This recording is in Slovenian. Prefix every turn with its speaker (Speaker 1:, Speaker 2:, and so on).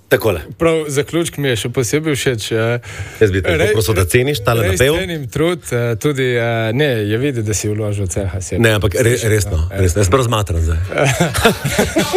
Speaker 1: Takole.
Speaker 2: Prav zaključek mi je še posebej všeč.
Speaker 1: Jaz bi te prosil, da ceniš tale napev.
Speaker 2: Cenim trud, tudi je videti, da si vložil ceha.
Speaker 1: Ne, ampak resno. Jaz prav zmatram zdaj.